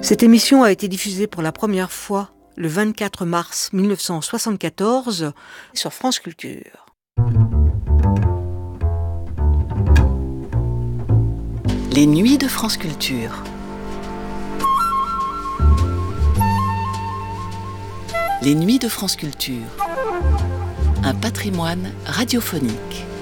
Cette émission a été diffusée pour la première fois le 24 mars 1974 sur France Culture. Les nuits de France Culture. Les nuits de France Culture. Un patrimoine radiophonique.